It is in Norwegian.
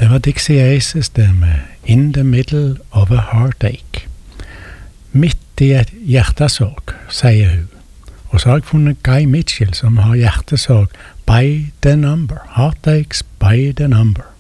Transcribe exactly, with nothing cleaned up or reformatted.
Det var Dixie Aces det med In the Middle of a Heartache. Midt i et hjertesorg, sier hun. Og så har jeg funnet Guy Mitchell som har hjertesorg by the number. Heartaches by the number.